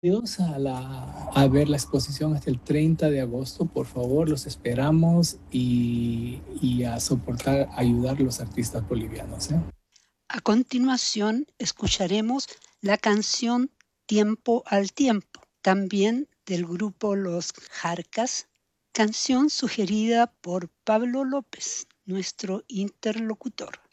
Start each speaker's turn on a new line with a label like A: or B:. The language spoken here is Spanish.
A: Bienvenidos a ver la exposición hasta el 30 de agosto. Por favor, los esperamos y a soportar, ayudar a los artistas bolivianos, ¿eh?
B: A continuación, escucharemos la canción Tiempo al Tiempo, también del grupo Los Jarcas, canción sugerida por Pablo López, nuestro interlocutor.